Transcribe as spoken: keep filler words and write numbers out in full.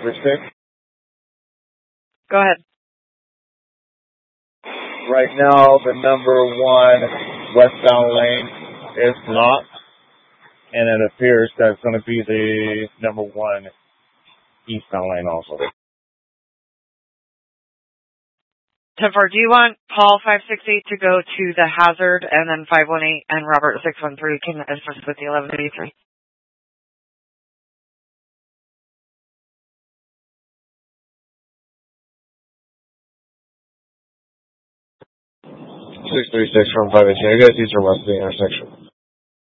three six. Go ahead. Right now, the number one westbound lane is blocked, and it appears that it's going to be the number one eastbound lane also. ten four, do you want Paul five six eight to go to the hazard, and then five one eight and Robert six one three can assist with the eleven eighty-three? six three six from five eighteen. You guys use your west of the intersection.